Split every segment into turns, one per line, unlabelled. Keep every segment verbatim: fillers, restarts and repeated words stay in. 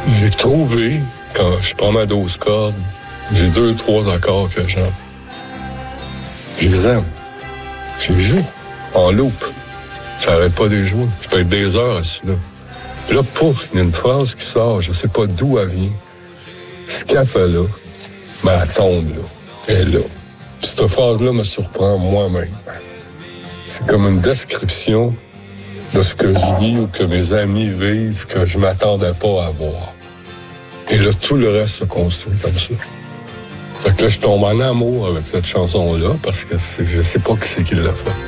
J'ai trouvé, quand je prends ma douze cordes, j'ai deux, trois accords que j'aime. Je les aime. Je les joue en loop. Ça n'arrête pas de les jouer. Je peux être des heures assis là. Puis là, pouf, il y a une phrase qui sort, je sais pas d'où elle vient. Ce qu'elle fait là, mais elle tombe là. Elle est là. Puis cette phrase-là me surprend moi-même. C'est comme une description de ce que je vis ou que mes amis vivent que je m'attendais pas à voir. Et là, tout le reste se construit comme ça. Fait que là, je tombe en amour avec cette chanson-là parce que c'est, je sais pas qui c'est qui l'a fait.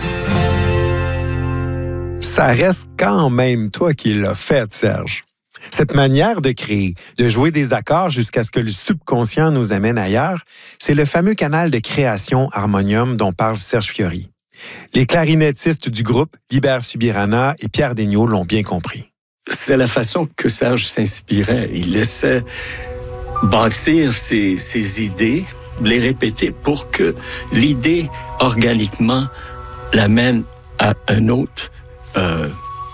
Ça reste quand même toi qui l'as fait, Serge. Cette manière de créer, de jouer des accords jusqu'à ce que le subconscient nous amène ailleurs, c'est le fameux canal de création harmonium dont parle Serge Fiori. Les clarinettistes du groupe, Libert Subirana et Pierre Degnaud, l'ont bien compris.
C'est la façon que Serge s'inspirait. Il laissait bâtir ses, ses idées, les répéter pour que l'idée, organiquement, l'amène à un autre, euh,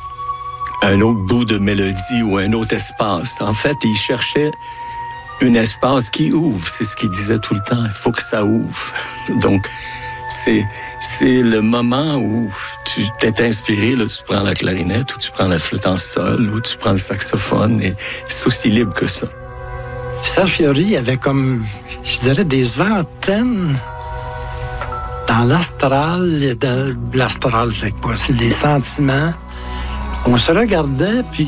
un autre bout de mélodie ou un autre espace. En fait, il cherchait un espace qui ouvre. C'est ce qu'il disait tout le temps. Il faut que ça ouvre. Donc, c'est, c'est le moment où tu t'es inspiré, là, tu prends la clarinette ou tu prends la flûte en sol ou tu prends le saxophone et c'est aussi libre que ça.
Serge Fiori avait comme, je dirais, des antennes dans l'astral. De l'astral, c'est quoi? C'est les sentiments. On se regardait, puis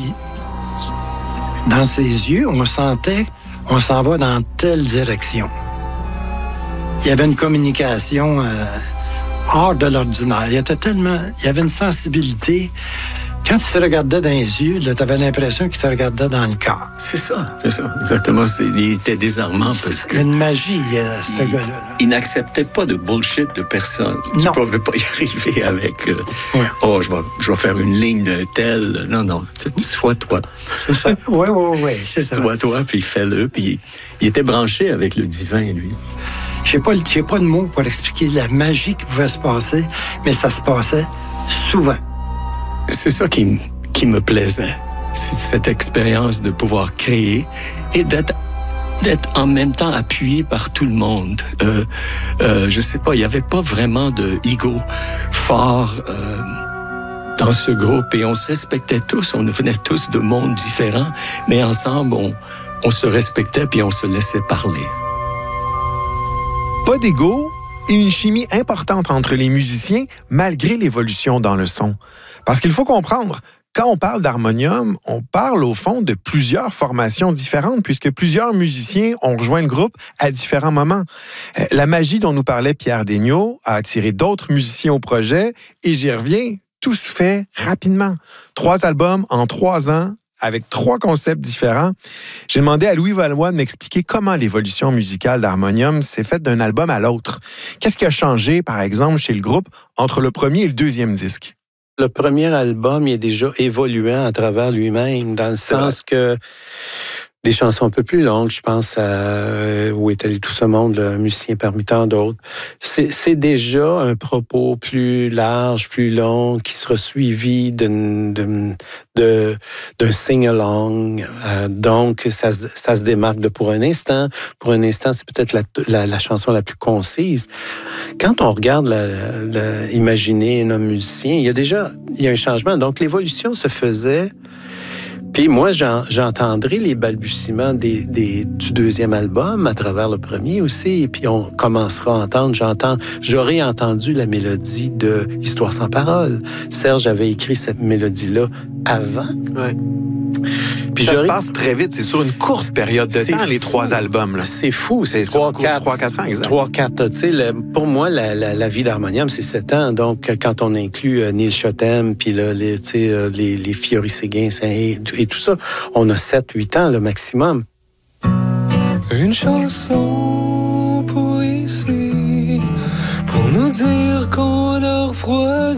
dans ses yeux, on sentait on s'en va dans telle direction. Il y avait une communication euh, hors de l'ordinaire. Il était tellement, il y avait une sensibilité. Quand il se regardait dans les yeux, tu avais l'impression qu'il te regardait dans le corps.
C'est ça, c'est ça, exactement. C'est, il était désarmant parce que...
Une magie, euh, ce gars-là. Là.
Il n'acceptait pas de bullshit de personne.
Non.
Tu ne pouvais pas y arriver avec... Euh,
ouais.
Oh, je vais, je vais faire une ligne de tel... Non, non, sois toi.
C'est ça. Oui, oui, oui, c'est ça.
Sois toi, puis fais-le. Puis il était branché avec le divin, lui.
Je n'ai pas, pas de mots pour expliquer la magie qui pouvait se passer, mais ça se passait souvent.
C'est ça qui, qui me plaisait. C'est cette expérience de pouvoir créer et d'être, d'être en même temps appuyé par tout le monde. Euh, euh, je sais pas, il n'y avait pas vraiment de ego fort euh, dans ce groupe et on se respectait tous. On venait tous de mondes différents, mais ensemble, on, on se respectait puis on se laissait parler.
Pas d'ego et une chimie importante entre les musiciens malgré l'évolution dans le son. Parce qu'il faut comprendre, quand on parle d'harmonium, on parle au fond de plusieurs formations différentes puisque plusieurs musiciens ont rejoint le groupe à différents moments. La magie dont nous parlait Pierre Degnaud a attiré d'autres musiciens au projet et j'y reviens, tout se fait rapidement. Trois albums en trois ans, avec trois concepts différents. J'ai demandé à Louis Valois de m'expliquer comment l'évolution musicale d'harmonium s'est faite d'un album à l'autre. Qu'est-ce qui a changé, par exemple, chez le groupe entre le premier et le deuxième disque?
Le premier album, il est déjà évoluant à travers lui-même, dans le sens que des chansons un peu plus longues, je pense à euh, Où est allé tout ce monde, le musicien parmi tant d'autres. C'est, c'est déjà un propos plus large, plus long, qui sera suivi d'une, d'une, de, d'un sing-along. Euh, donc, ça, ça se démarque de Pour un instant. Pour un instant, c'est peut-être la, la, la chanson la plus concise. Quand on regarde la, la, imaginer un homme musicien, il y a déjà il y a un changement. Donc, l'évolution se faisait. Puis moi, j'en, j'entendrai les balbutiements des, des, du deuxième album à travers le premier aussi. Et puis on commencera à entendre, j'entends, j'aurais entendu la mélodie de Histoire sans parole. Serge avait écrit cette mélodie-là avant.
Ouais.
Puis
ça se passe très vite, c'est sur une courte période de temps, les trois albums. Là.
C'est fou, c'est,
c'est
trois, quatre,
trois, quatre ans, exact.
trois, quatre, tu sais, le, pour moi, la, la, la vie d'harmonium, c'est sept ans. Donc, quand on inclut euh, Neil Chotem, puis là, les, tu sais, euh, les, les Fiori Séguin et, et tout ça, on a sept, huit ans, le maximum.
Une chanson pour ici, pour nous dire qu'on a refroidi.